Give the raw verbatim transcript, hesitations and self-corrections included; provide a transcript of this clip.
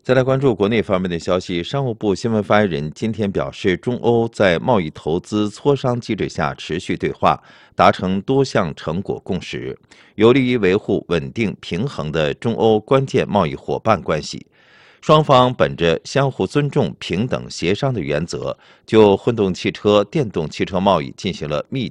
再来关注国内方面的消息，商务部新闻发言人今天表示，中欧在贸易投资磋商机制下持续对话，达成多项成果共识，有利于维护稳定平衡的中欧关键贸易伙伴关系。双方本着相互尊重、平等协商的原则，就混动汽车、电动汽车贸易进行了密